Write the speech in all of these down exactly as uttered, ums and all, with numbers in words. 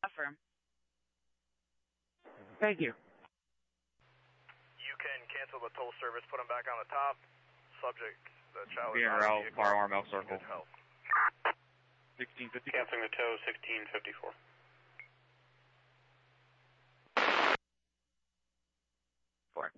Affirm. Thank you. You can cancel the toll service, put them back on the top. Subject, the child is Being out of around vehicle. Firearm Elk Circle. Good health. sixteen fifty. Canceling the tow, sixteen fifty-four. Four.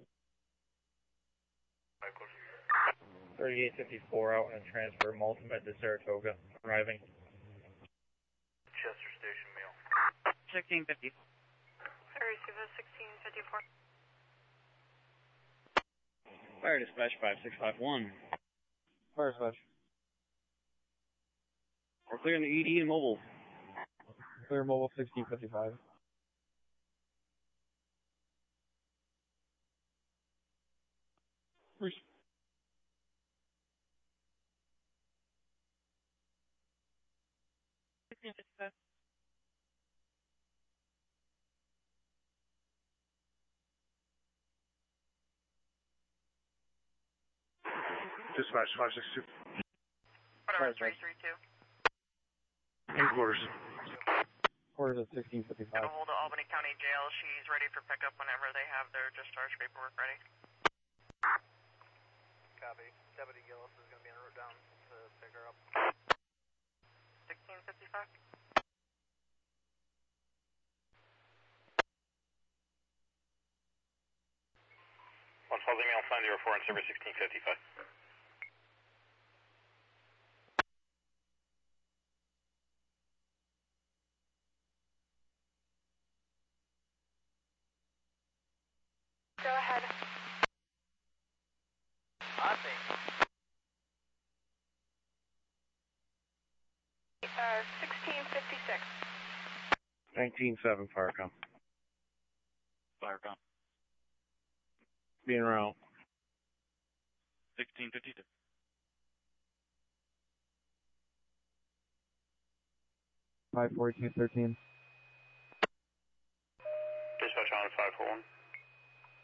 thirty-eight fifty-four out and transfer Multimate to Saratoga. Arriving. Chester Station Mail. sixteen fifty. Ferry Cuba, sixteen fifty-four. Fire dispatch five six five one. Fire dispatch. We're clearing the E D and mobile. Clear mobile sixteen fifty-five. Bruce. sixteen fifty-five. Dispatch five six two. Whatever, three three two. Headquarters. Quarters at sixteen fifty-five. Get a hold of Albany County Jail. She's ready for pickup whenever they have their discharge paperwork ready. Copy. Deputy Gillis is going to be en route down to pick her up. sixteen fifty-five. One twelve email sign zero four and service sixteen fifty-five. Go ahead. I think. Uh, sixteen fifty-six. nineteen seven Firecom. Firecom. Being around. sixteen fifty-two. five forty-two thirteen.